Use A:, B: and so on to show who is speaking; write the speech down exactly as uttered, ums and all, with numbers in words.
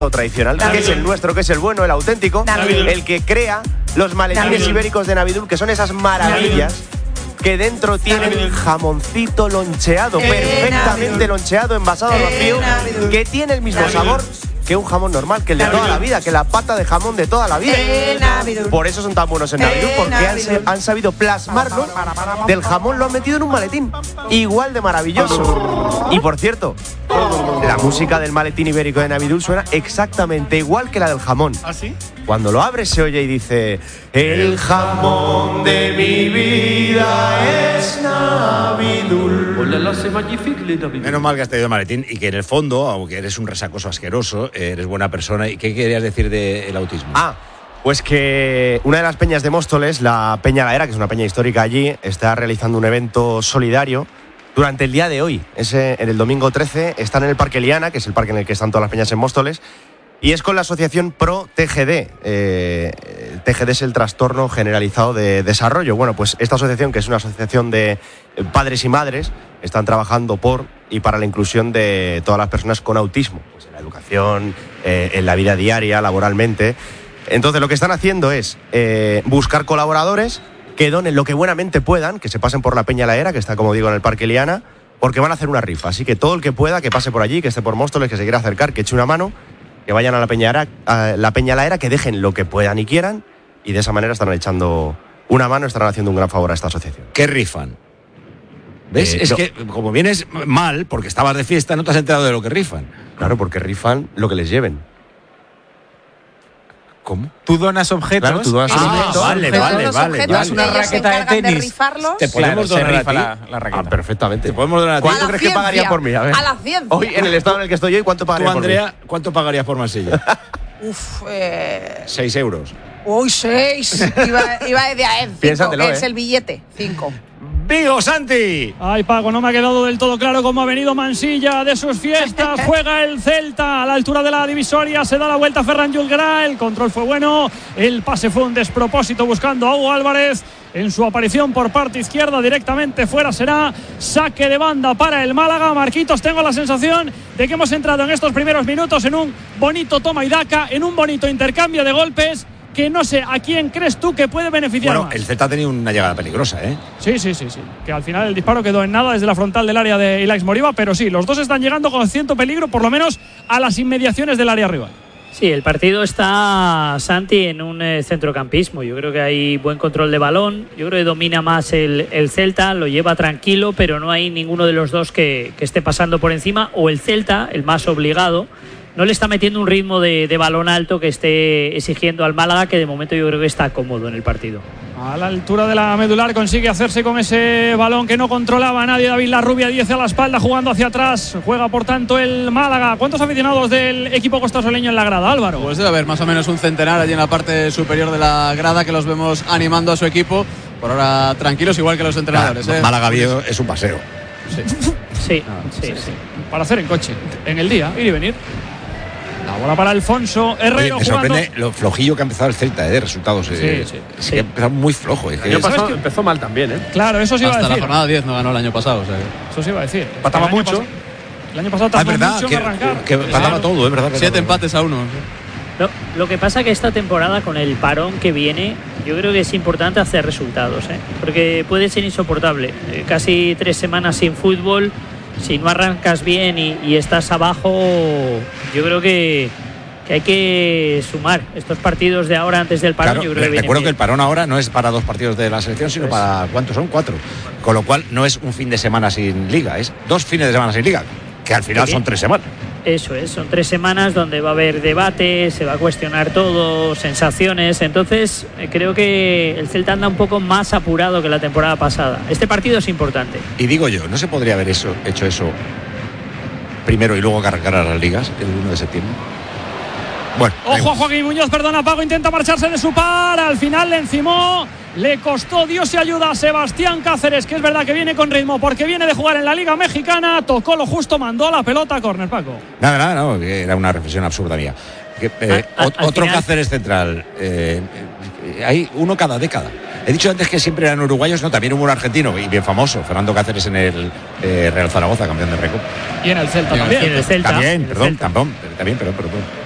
A: tradicional,
B: Navidul.
A: que es el nuestro, que es el bueno, el auténtico,
B: Navidul.
A: el que crea los maletines
B: Navidul.
A: ibéricos de Navidul, que son esas maravillas que dentro tienen
B: Navidul.
A: jamoncito loncheado,
B: Eh,
A: perfectamente
B: Navidul.
A: loncheado, envasado al
B: Eh,
A: vacío,
B: Navidul.
A: que tiene el mismo
B: Navidul.
A: sabor que un jamón normal, que el de toda
B: Navidul.
A: la vida, que la pata de jamón de toda la vida.
B: Eh, Navidul.
A: Por eso son tan buenos en
B: Eh,
A: Navidul, porque han,
B: Navidul.
A: han sabido plasmarlo del jamón, lo han metido en un maletín, igual de maravilloso. Y por cierto, la música del maletín ibérico de Navidul suena exactamente igual que la del jamón.
C: ¿Ah, sí?
A: Cuando lo abre se oye y dice: el jamón de mi vida es Navidul.
D: Menos mal que has traído el maletín y que en el fondo, aunque eres un resacoso asqueroso, eres buena persona. ¿Y qué querías decir del autismo?
A: Ah, pues que una de las peñas de Móstoles, la Peña La Era, que es una peña histórica allí, está realizando un evento solidario durante el día de hoy. Ese, en el domingo trece, están en el Parque Liana, que es el parque en el que están todas las peñas en Móstoles, y es con la asociación Pro T G D. Eh, T G D es el trastorno generalizado de desarrollo. Bueno, pues esta asociación, que es una asociación de padres y madres, están trabajando por y para la inclusión de todas las personas con autismo, pues en la educación, eh, en la vida diaria, laboralmente. Entonces lo que están haciendo es eh, buscar colaboradores que donen lo que buenamente puedan, que se pasen por la Peña La Era, que está, como digo, en el Parque Liana, porque van a hacer una rifa. Así que todo el que pueda, que pase por allí, que esté por Móstoles, que se quiera acercar, que eche una mano, que vayan a la Peña, Era, a la Peña La Era, que dejen lo que puedan y quieran, y de esa manera estarán echando una mano, estarán haciendo un gran favor a esta asociación.
D: ¿Qué rifan? ¿Ves?
A: Eh,
D: es
A: no.
D: que como vienes mal, porque estabas de fiesta, no te has enterado de lo que rifan.
A: Claro, porque rifan lo que les lleven.
D: ¿Cómo?
C: Tú donas objetos.
A: Claro, tú donas
C: Ah,
A: objetos.
D: vale,
B: Objetos,
D: vale,
B: los
D: vale,
B: objetos
D: vale.
B: que
C: Una
B: ellos se
C: raqueta de
B: encargan de
C: tenis.
B: rifarlos.
D: Te podemos
C: Claro, se
D: donar a
C: rifa
D: ti.
C: la, la raqueta.
A: Ah, perfectamente.
D: Te podemos donar a ti.
A: ¿Cuánto
B: A la
A: crees que pagaría
B: ciencia.
A: por mí? A ver.
B: A la ciencia.
A: Hoy, en el estado en el que estoy hoy, ¿cuánto
D: Tú,
A: pagaría por mí?
D: Andrea, ¿cuánto pagarías por Mansilla?
B: Uf, eh...
D: Seis euros.
B: Uy, seis. Iba, iba a decir a él. Cinco,
A: Piénsatelo,
B: que es
A: ¿eh?
B: el billete. Cinco.
D: ¡Vigo, Santi!
E: Ay, Paco, no me ha quedado del todo claro cómo ha venido Mansilla de sus fiestas. Juega el Celta a la altura de la divisoria. Se da la vuelta a Ferran Julguerá. El control fue bueno. El pase fue un despropósito buscando a Hugo Álvarez. En su aparición por parte izquierda, directamente fuera será saque de banda para el Málaga. Marquitos, tengo la sensación de que hemos entrado en estos primeros minutos en un bonito toma y daca, en un bonito intercambio de golpes, que no sé a quién crees tú que puede beneficiar
D: Bueno,
E: más.
D: el Celta ha tenido una llegada peligrosa, ¿eh?
E: Sí, sí, sí, sí. Que al final el disparo quedó en nada desde la frontal del área de Ilaix Moriba, pero sí, los dos están llegando con cierto peligro, por lo menos a las inmediaciones del área rival.
F: Sí, el partido está, Santi, en un eh, centrocampismo. Yo creo que hay buen control de balón. Yo creo que domina más el, el Celta, lo lleva tranquilo, pero no hay ninguno de los dos que, que esté pasando por encima. O el Celta, el más obligado, no le está metiendo un ritmo de, de balón alto que esté exigiendo al Málaga, que de momento yo creo que está cómodo en el partido.
E: A la altura de la medular consigue hacerse con ese balón que no controlaba nadie. David Larrubia, diez a la espalda, jugando hacia atrás. Juega, por tanto, el Málaga. ¿Cuántos aficionados del equipo costasoleño en la grada, Álvaro?
G: Pues debe haber más o menos un centenar allí en la parte superior de la grada, que los vemos animando a su equipo. Por ahora tranquilos, igual que los entrenadores.
D: Claro,
G: ¿eh?
D: Málaga Viejo es un paseo.
E: Sí.
F: Sí, sí, sí.
E: Para hacer en coche, en el día, ir y venir. La bola para Alfonso
D: Oye,
E: Herrero
D: me
E: jugando.
D: sorprende lo flojillo que ha empezado el Celta, ¿eh? De resultados. eh.
E: Sí, sí.
D: Es que ha empezado muy flojo. Es que
C: El año
D: es-
C: pasado
E: qué?
C: empezó mal también, ¿eh?
E: Claro, eso sí iba a
G: Hasta la
E: decir.
G: jornada diez no ganó el año pasado. O sea que...
E: Eso sí iba a decir.
C: Empataba
E: El año
C: mucho.
E: pas- El año pasado
D: Ah, es
E: tardó
D: verdad,
E: mucho
D: que,
E: en arrancar.
D: que empataba
E: Claro.
D: todo, es verdad. verdad,
G: Siete
D: verdad.
G: empates a uno.
F: Lo, lo que pasa que esta temporada, con el parón que viene, yo creo que es importante hacer resultados, ¿eh? Porque puede ser insoportable. Eh, casi tres semanas sin fútbol, si no arrancas bien y, y estás abajo, yo creo que, que hay que sumar estos partidos de ahora antes del parón.
D: Claro,
F: yo creo que vienen
D: recuerdo que
F: bien.
D: el parón ahora no es para dos partidos de la selección, sino
F: Pues-
D: para, ¿cuántos son? Cuatro. Con lo cual no es un fin de semana sin liga, es dos fines de semana sin liga, que al final
F: Sí.
D: son tres semanas.
F: Eso es, son tres semanas donde va a haber debate, se va a cuestionar todo, sensaciones. Entonces, eh, creo que el Celta anda un poco más apurado que la temporada pasada. Este partido es importante.
D: Y digo yo, ¿no se podría haber eso, hecho eso primero y luego que arrancaran las ligas el uno de septiembre? Bueno, da
E: Ojo
D: igual.
E: a Joaquín Muñoz, perdona, Pago, intenta marcharse de su par. Al final le encimó, le costó, Dios y ayuda a Sebastián Cáceres, que es verdad que viene con ritmo porque viene de jugar en la Liga Mexicana. Tocó lo justo, mandó la pelota a córner, Paco.
D: Nada, nada, no, que era una reflexión absurda mía. Que, eh,
F: Al- al-
D: ot-
F: al
D: otro
F: final-
D: Cáceres central. Eh, eh, hay uno cada década. He dicho antes que siempre eran uruguayos, no, también hubo un argentino y bien famoso, Fernando Cáceres en el eh, Real Zaragoza, campeón de Recopa.
E: Y en el Celta
G: Y en el
E: también.
F: Y en el Celta.
D: También,
F: en el
D: perdón,
F: Celta.
D: también, también, perdón, perdón.